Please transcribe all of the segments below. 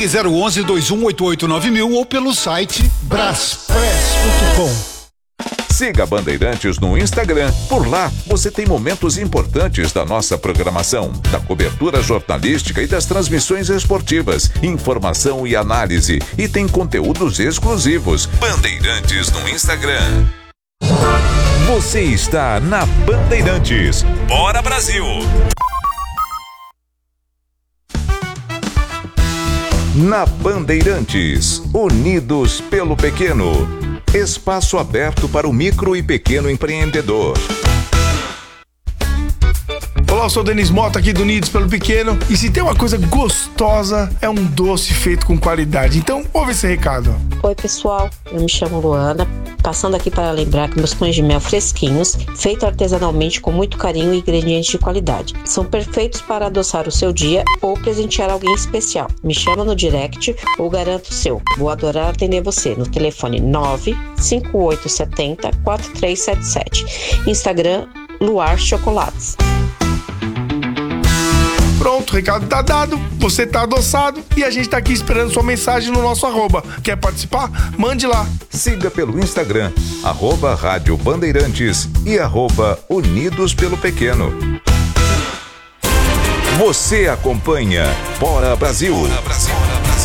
Ligue 011-2188-9000 ou pelo site braspress.com. Siga Bandeirantes no Instagram. Por lá, você tem momentos importantes da nossa programação, da cobertura jornalística e das transmissões esportivas, informação e análise. E tem conteúdos exclusivos. Bandeirantes no Instagram. Você está na Bandeirantes. Bora, Brasil! Na Bandeirantes, unidos pelo pequeno. Espaço aberto para o micro e pequeno empreendedor. Olá, eu sou o Denis Mota aqui do Unidos pelo Pequeno. E se tem uma coisa gostosa, é um doce feito com qualidade. Então, ouve esse recado. Oi, pessoal. Eu me chamo Luana. Passando aqui para lembrar que meus pães de mel fresquinhos, feitos artesanalmente com muito carinho e ingredientes de qualidade, são perfeitos para adoçar o seu dia ou presentear alguém especial. Me chama no direct ou garanto o seu. Vou adorar atender você no telefone 95870-4377. Instagram, Luar Chocolates. Pronto, o recado tá dado, você tá adoçado e a gente tá aqui esperando sua mensagem no nosso @. Quer participar? Mande lá. Siga pelo Instagram, @Rádio Bandeirantes e @Unidos pelo Pequeno. Você acompanha Bora Brasil. Bora Brasil.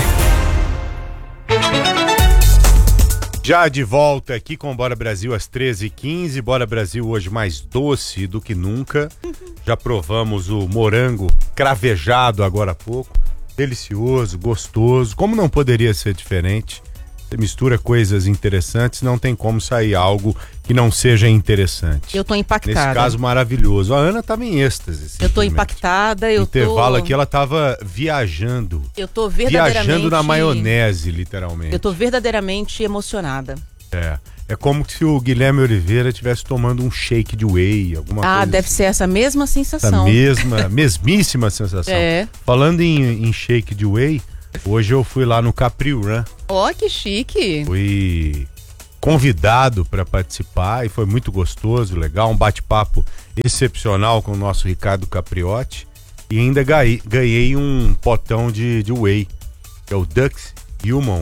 Já de volta aqui com Bora Brasil às 13h15. Bora Brasil hoje mais doce do que nunca. Já provamos o morango cravejado agora há pouco. Delicioso, gostoso. Como não poderia ser diferente? Você mistura coisas interessantes, não tem como sair algo que não seja interessante. Eu tô impactada. Nesse caso, maravilhoso. A Ana tava em êxtase. Eu tô impactada. No intervalo aqui, ela tava viajando. Eu tô verdadeiramente... Viajando na maionese, literalmente. Eu tô verdadeiramente emocionada. É como se o Guilherme Oliveira estivesse tomando um shake de whey, alguma coisa. Deve ser essa mesma sensação. Mesmíssima sensação. Falando em shake de whey, hoje eu fui lá no Capri Run. Ó, que chique. Fui convidado para participar e foi muito gostoso, legal, um bate-papo excepcional com o nosso Ricardo Capriotti e ainda ganhei um potão de whey, que é o Dux Human.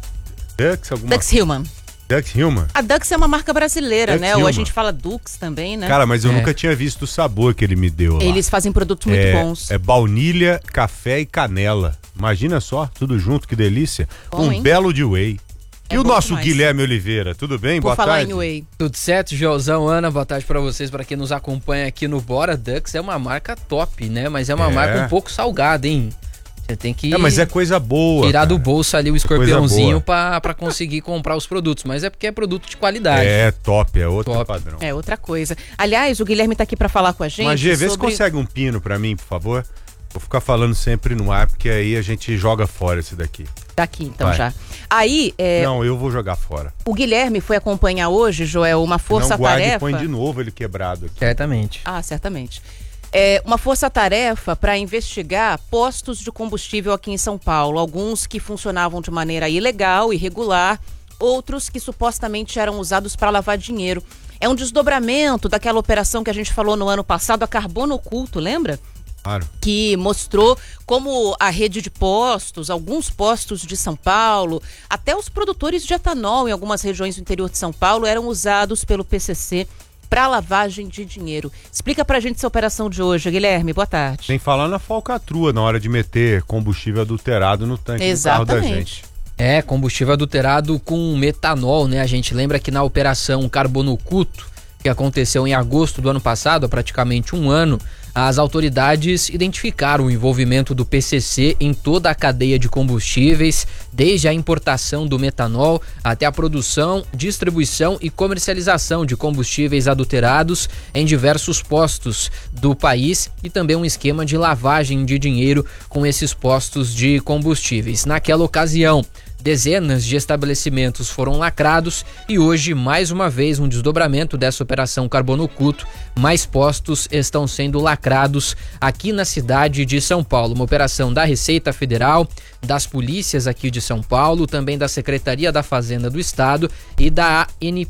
Dux Human. Dux Human. A Dux é uma marca brasileira, Dux né? Human. Ou a gente fala Dux também, né? Cara, mas eu nunca tinha visto o sabor que ele me deu lá. Eles fazem produtos muito bons. É baunilha, café e canela. Imagina só, tudo junto, que delícia. Bom, belo de whey. E o nosso demais. Guilherme Oliveira, tudo bem? Por Boa falar tarde. em whey. Tudo certo, Joãozão, Ana, boa tarde pra vocês, pra quem nos acompanha aqui no Bora. Dux é uma marca top, né? Mas é uma marca um pouco salgada, hein? Você tem que... mas é coisa boa. Tirar cara. do bolso ali o escorpiãozinho pra conseguir comprar os produtos. Mas é porque é produto de qualidade. É top, é outro padrão. É outra coisa. Aliás, o Guilherme tá aqui pra falar com a gente. Mas, Gê, vê se consegue um pino pra mim, por favor. Vou ficar falando sempre no ar, porque aí a gente joga fora esse daqui. Daqui, então, Vai. já. Aí, Não, eu vou jogar fora. o Guilherme foi acompanhar hoje, Joel, uma Não força-tarefa. guarde e põe de novo ele quebrado aqui. Certamente. Certamente. Uma força-tarefa para investigar postos de combustível aqui em São Paulo. Alguns que funcionavam de maneira ilegal, irregular, outros que supostamente eram usados para lavar dinheiro. É um desdobramento daquela operação que a gente falou no ano passado, a Carbono Oculto, lembra? Claro. Que mostrou como a rede de postos, alguns postos de São Paulo, até os produtores de etanol em algumas regiões do interior de São Paulo eram usados pelo PCC para lavagem de dinheiro. Explica pra gente essa operação de hoje, Guilherme, boa tarde. Sem falar na falcatrua na hora de meter combustível adulterado no tanque do carro da gente. Combustível adulterado com metanol, né? A gente lembra que na operação Carbono Oculto, que aconteceu em agosto do ano passado, há praticamente um ano, as autoridades identificaram o envolvimento do PCC em toda a cadeia de combustíveis, desde a importação do metanol até a produção, distribuição e comercialização de combustíveis adulterados em diversos postos do país e também um esquema de lavagem de dinheiro com esses postos de combustíveis. Naquela ocasião, dezenas de estabelecimentos foram lacrados e hoje, mais uma vez, um desdobramento dessa operação Carbono Oculto. Mais postos estão sendo lacrados aqui na cidade de São Paulo. Uma operação da Receita Federal, das polícias aqui de São Paulo, também da Secretaria da Fazenda do Estado e da ANP.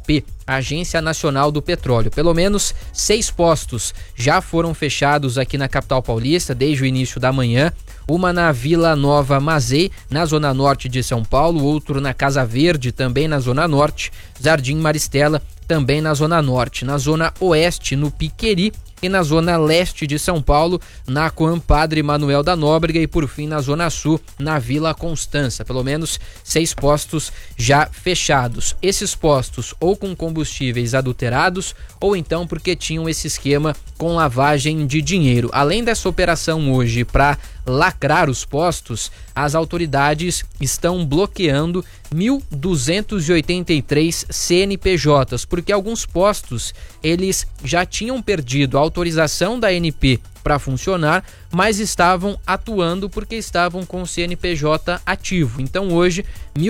Agência Nacional do Petróleo. Pelo menos 6 postos já foram fechados aqui na capital paulista desde o início da manhã. Uma na Vila Nova Mazei, na zona norte de São Paulo, outro na Casa Verde, também na zona norte, Jardim Maristela, também na zona norte, na zona oeste, no Piqueri, e na zona leste de São Paulo, na Coam Padre Manuel da Nóbrega, e por fim na zona sul, na Vila Constança. Pelo menos 6 postos já fechados. Esses postos ou com combustíveis adulterados ou então porque tinham esse esquema com lavagem de dinheiro. Além dessa operação hoje para lacrar os postos, as autoridades estão bloqueando 1.283 CNPJs, porque alguns postos eles já tinham perdido a autorização da ANP para funcionar, mas estavam atuando porque estavam com o CNPJ ativo. Então hoje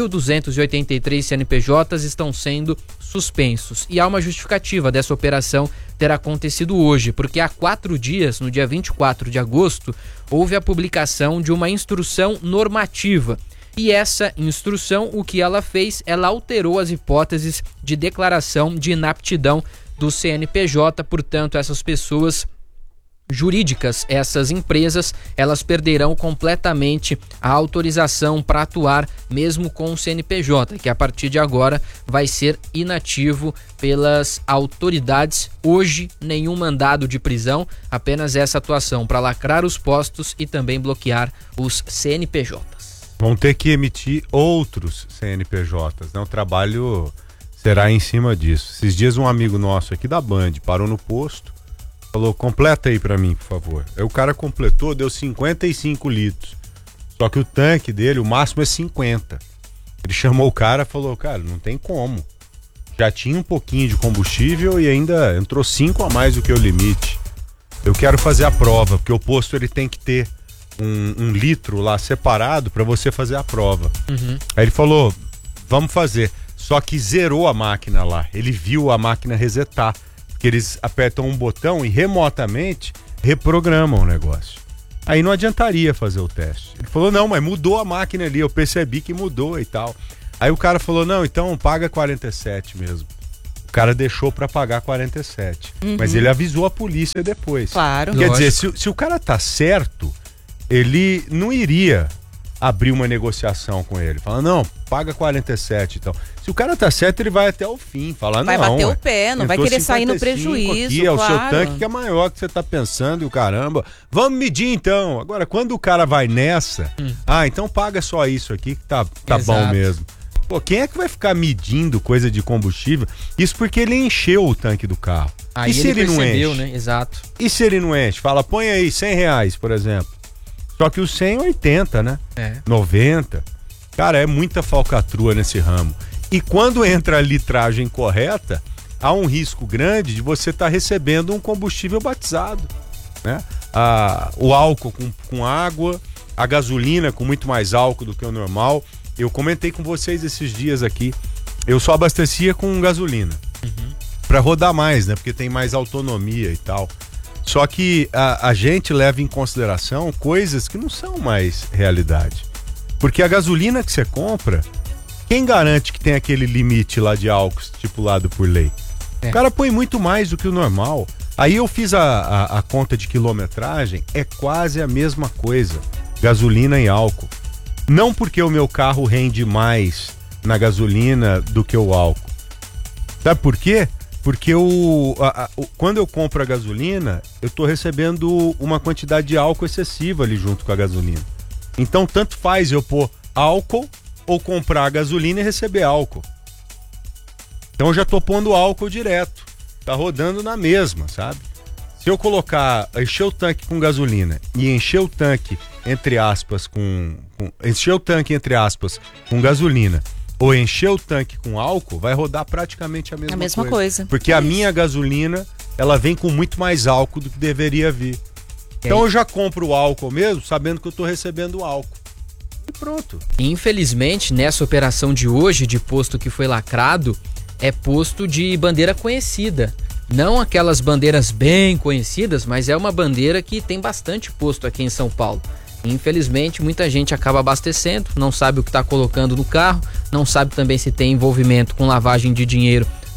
1.283 CNPJs estão sendo suspensos. E há uma justificativa dessa operação ter acontecido hoje, porque há 4 dias, no dia 24 de agosto, houve a publicação de uma instrução normativa. E essa instrução, o que ela fez, ela alterou as hipóteses de declaração de inaptidão do CNPJ, portanto, essas pessoas jurídicas, essas empresas, elas perderão completamente a autorização para atuar mesmo com o CNPJ, que a partir de agora vai ser inativo pelas autoridades. Hoje, nenhum mandado de prisão, apenas essa atuação para lacrar os postos e também bloquear os CNPJs. Vão ter que emitir outros CNPJs, né? O trabalho será em cima disso. Esses dias um amigo nosso aqui da Band parou no posto, falou, completa aí pra mim, por favor. Aí o cara completou, deu 55 litros. Só que o tanque dele, o máximo é 50. Ele chamou o cara e falou, cara, não tem como. Já tinha um pouquinho de combustível e ainda entrou 5 a mais do que o limite. Eu quero fazer a prova, porque o posto ele tem que ter um litro lá separado pra você fazer a prova. Aí ele falou, vamos fazer. Só que zerou a máquina lá. Ele viu a máquina resetar. Que eles apertam um botão e remotamente reprogramam o negócio. Aí não adiantaria fazer o teste. Ele falou, não, mas mudou a máquina ali, eu percebi que mudou e tal. Aí o cara falou, não, então paga 47 mesmo. O cara deixou pra pagar 47. Mas ele avisou a polícia depois. Claro. Quer dizer, se o cara tá certo, ele não iria abrir uma negociação com ele. Fala, não, paga 47 e tal. Se o cara tá certo, ele vai até o fim. Fala, vai não. Vai bater o pé, não vai querer sair no prejuízo. Aqui, é o seu tanque que é maior que você tá pensando e o caramba. Vamos medir então. Agora, quando o cara vai nessa, então paga só isso aqui que tá bom mesmo. Pô, quem é que vai ficar medindo coisa de combustível? Isso porque ele encheu o tanque do carro. Aí e se ele não enche? Né? Exato. E se ele não enche? Fala, põe aí R$100, por exemplo. Só que o 100 é 80, né? 90. Cara, é muita falcatrua nesse ramo. E quando entra a litragem correta, há um risco grande de você estar recebendo um combustível batizado, né? O álcool com água, a gasolina com muito mais álcool do que o normal. Eu comentei com vocês esses dias aqui, eu só abastecia com gasolina. Pra rodar mais, né? Porque tem mais autonomia e tal. Só que a gente leva em consideração coisas que não são mais realidade. Porque a gasolina que você compra, quem garante que tem aquele limite lá de álcool estipulado por lei? O cara põe muito mais do que o normal. Aí eu fiz a conta de quilometragem, é quase a mesma coisa, gasolina e álcool. Não porque o meu carro rende mais na gasolina do que o álcool. Sabe por quê? Porque quando eu compro a gasolina, eu tô recebendo uma quantidade de álcool excessiva ali junto com a gasolina. Então, tanto faz eu pôr álcool ou comprar a gasolina e receber álcool. Então, eu já tô pondo álcool direto. Tá rodando na mesma, sabe? Se eu encher o tanque com gasolina e encher o tanque, entre aspas, com gasolina, ou encher o tanque com álcool, vai rodar praticamente a mesma coisa. Porque a minha gasolina, ela vem com muito mais álcool do que deveria vir. Então eu já compro o álcool mesmo, sabendo que eu tô recebendo álcool. E pronto. Infelizmente, nessa operação de hoje, de posto que foi lacrado, é posto de bandeira conhecida. Não aquelas bandeiras bem conhecidas, mas é uma bandeira que tem bastante posto aqui em São Paulo. Infelizmente, muita gente acaba abastecendo, não sabe o que está colocando no carro, não sabe também se tem envolvimento com lavagem de dinheiro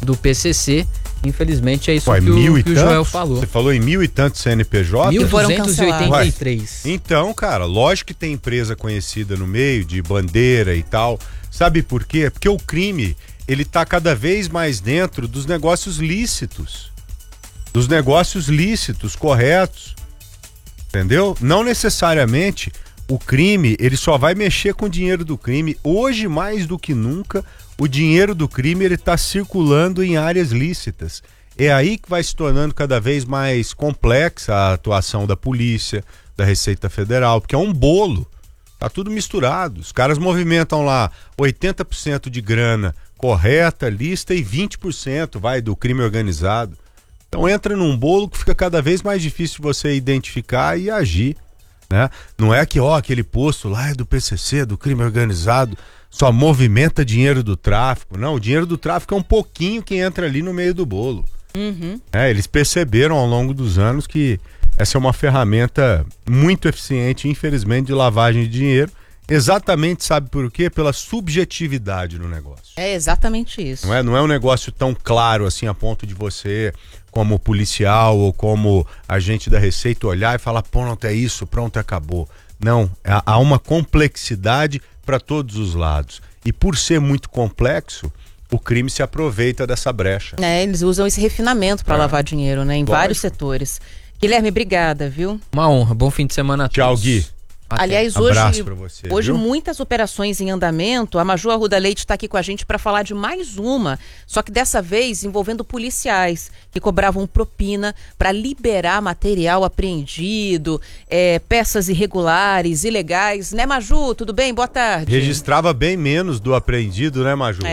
do PCC. Infelizmente é isso Ué, que o Joel falou. Você falou em 1.000 e tantos CNPJ? 1.283. Então, cara, lógico que tem empresa conhecida no meio, de bandeira e tal. Sabe por quê? Porque o crime, ele tá cada vez mais dentro dos negócios lícitos. Dos negócios lícitos, corretos. Entendeu? Não necessariamente o crime, ele só vai mexer com o dinheiro do crime. Hoje, mais do que nunca, o dinheiro do crime, ele tá circulando em áreas lícitas. É aí que vai se tornando cada vez mais complexa a atuação da polícia, da Receita Federal, porque é um bolo. Tá tudo misturado. Os caras movimentam lá 80% de grana correta, lista, e 20% vai do crime organizado. Então entra num bolo que fica cada vez mais difícil você identificar e agir, né? Não é que aquele posto lá é do PCC, do crime organizado, só movimenta dinheiro do tráfico. Não, o dinheiro do tráfico é um pouquinho que entra ali no meio do bolo. Eles perceberam ao longo dos anos que essa é uma ferramenta muito eficiente, infelizmente, de lavagem de dinheiro. Exatamente, sabe por quê? Pela subjetividade no negócio. É exatamente isso. Não é um negócio tão claro assim a ponto de você, como policial ou como agente da Receita, olhar e falar, pronto, é isso, pronto, acabou. Não, há uma complexidade para todos os lados. E por ser muito complexo, o crime se aproveita dessa brecha. Eles usam esse refinamento para lavar dinheiro, né? Em vários setores. Guilherme, obrigada, viu? Uma honra, bom fim de semana a todos. Tchau, Gui. Aliás, Abraço pra você, hoje viu? muitas operações em andamento. A Maju Arruda Leite está aqui com a gente para falar de mais uma, só que dessa vez envolvendo policiais que cobravam propina para liberar material apreendido, peças irregulares, ilegais. Né, Maju? Tudo bem? Boa tarde. Registrava bem menos do apreendido, né, Maju?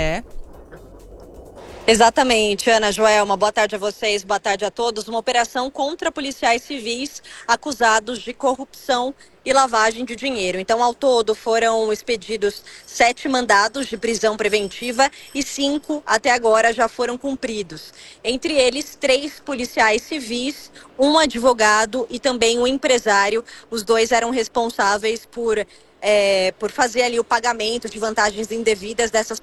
Exatamente, Ana, Joelma, boa tarde a vocês, boa tarde a todos. Uma operação contra policiais civis acusados de corrupção e lavagem de dinheiro. Então, ao todo, foram expedidos 7 mandados de prisão preventiva e 5 até agora já foram cumpridos. Entre eles, 3 policiais civis, um advogado e também um empresário. Os 2 eram responsáveis por fazer ali o pagamento de vantagens indevidas dessas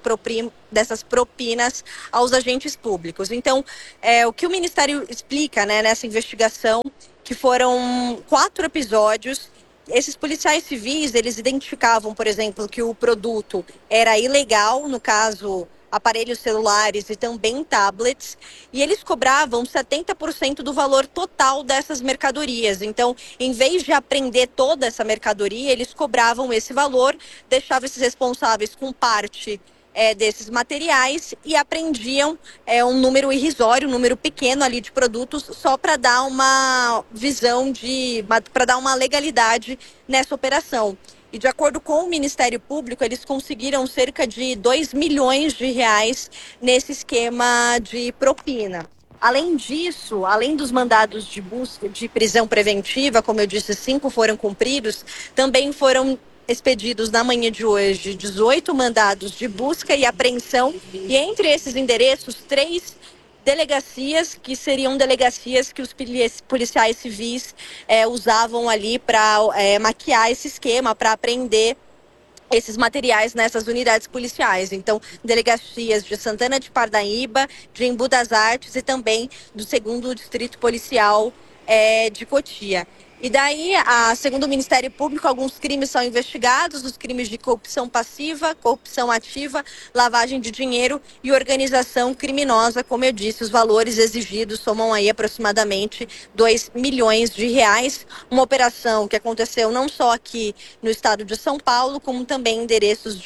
propinas aos agentes públicos. Então, o que o Ministério explica, né, nessa investigação, que foram 4 episódios. Esses policiais civis, eles identificavam, por exemplo, que o produto era ilegal, no caso, aparelhos celulares e também tablets, e eles cobravam 70% do valor total dessas mercadorias. Então, em vez de apreender toda essa mercadoria, eles cobravam esse valor, deixavam esses responsáveis com parte desses materiais e apreendiam um número irrisório, um número pequeno ali de produtos, só para dar uma visão para dar uma legalidade nessa operação. E de acordo com o Ministério Público, eles conseguiram cerca de 2 milhões de reais nesse esquema de propina. Além disso, além dos mandados de busca de prisão preventiva, como eu disse, 5 foram cumpridos, também foram expedidos na manhã de hoje 18 mandados de busca e apreensão, e entre esses endereços, 3 delegacias, que seriam delegacias que os policiais civis usavam ali para maquiar esse esquema, para apreender esses materiais nessas unidades policiais. Então, delegacias de Santana de Parnaíba, de Embu das Artes e também do 2º Distrito Policial de Cotia. E daí, segundo o Ministério Público, alguns crimes são investigados, os crimes de corrupção passiva, corrupção ativa, lavagem de dinheiro e organização criminosa. Como eu disse, os valores exigidos somam aí aproximadamente 2 milhões de reais. Uma operação que aconteceu não só aqui no estado de São Paulo, como também em endereços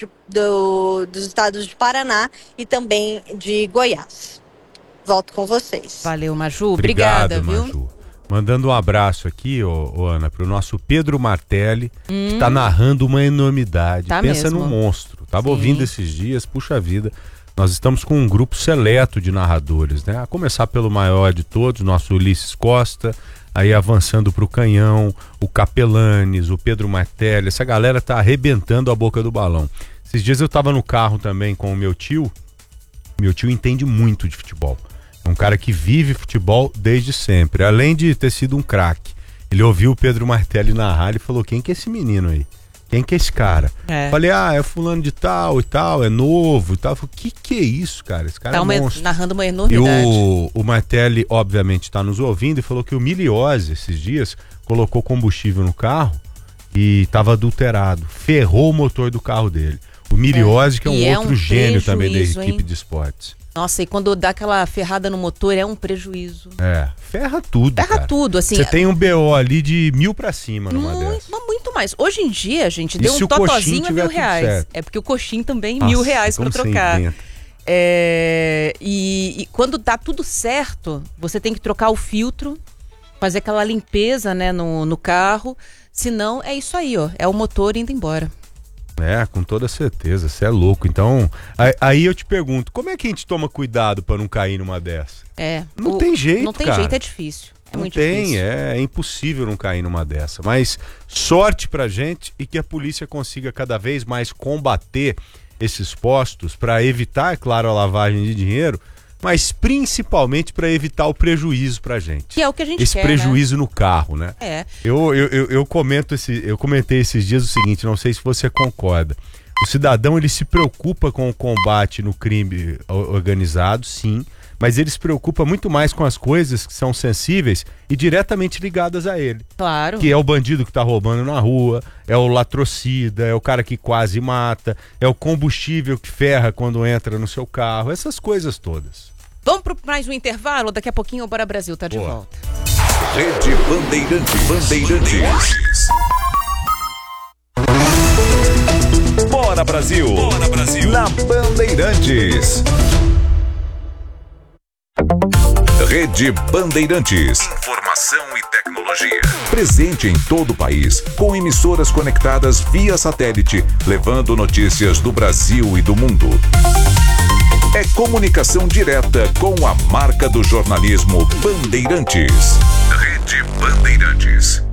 dos estados de Paraná e também de Goiás. Volto com vocês. Valeu, Maju. Obrigada, viu? Maju. Mandando um abraço aqui, Ana, pro nosso Pedro Martelli, que tá narrando uma enormidade. Tá Pensa mesmo. num monstro. Tava ouvindo esses dias, puxa vida. Nós estamos com um grupo seleto de narradores, né? A começar pelo maior de todos, nosso Ulisses Costa, aí avançando pro Canhão, o Capelanes, o Pedro Martelli. Essa galera tá arrebentando a boca do balão. Esses dias eu tava no carro também com o meu tio. Meu tio entende muito de futebol. É um cara que vive futebol desde sempre, além de ter sido um craque. Ele ouviu o Pedro Martelli narrar e falou, quem que é esse menino aí? Quem que é esse cara? Falei, é fulano de tal e tal, é novo e tal. Falei, que é isso, cara? Esse cara é monstro. Narrando uma enormidade. E o Martelli, obviamente, está nos ouvindo e falou que o Miliose, esses dias, colocou combustível no carro e estava adulterado. Ferrou o motor do carro dele. O Miliose, que é um outro gênio também da equipe de esportes. Nossa, e quando dá aquela ferrada no motor é um prejuízo. Ferra tudo, Ferra tudo, assim. Você tem um BO ali de 1.000 pra cima numa dessas. Muito mais. Hoje em dia, gente, deu um totozinho a R$1.000. É porque o coxim também R$1.000 pra trocar. E quando dá tudo certo, você tem que trocar o filtro, fazer aquela limpeza, né, no carro. Senão, é isso aí, ó. É o motor indo embora. Com toda certeza, você é louco. Então, aí eu te pergunto, como é que a gente toma cuidado pra não cair numa dessa? Não tem jeito, Não tem jeito, é difícil. Muito difícil. É impossível não cair numa dessa. Mas sorte pra gente e que a polícia consiga cada vez mais combater esses postos pra evitar, é claro, a lavagem de dinheiro, mas principalmente para evitar o prejuízo pra gente. Que é o que a gente esse quer, prejuízo no carro, né? Eu comentei esses dias o seguinte, não sei se você concorda. O cidadão, ele se preocupa com o combate no crime organizado, sim, mas ele se preocupa muito mais com as coisas que são sensíveis e diretamente ligadas a ele. Claro. Que é o bandido que tá roubando na rua, é o latrocida, é o cara que quase mata, é o combustível que ferra quando entra no seu carro, essas coisas todas. Vamos para mais um intervalo, daqui a pouquinho o Bora Brasil tá de volta. Rede Bandeirantes. Bora Brasil. Na Bandeirantes. Rede Bandeirantes. Informação e tecnologia. Presente em todo o país, com emissoras conectadas via satélite, levando notícias do Brasil e do mundo. É comunicação direta com a marca do jornalismo Bandeirantes. Rede Bandeirantes.